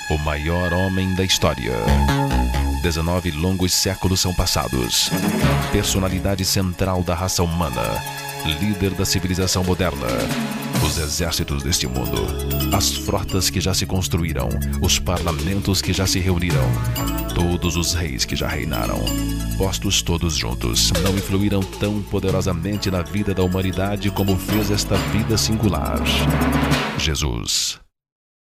O maior homem da história. 19 longos séculos são passados. Personalidade central da raça humana. Líder da civilização moderna. Os exércitos deste mundo. As frotas que já se construíram. Os parlamentos que já se reuniram. Todos os reis que já reinaram. Postos todos juntos, não influíram tão poderosamente na vida da humanidade como fez esta vida singular. Jesus.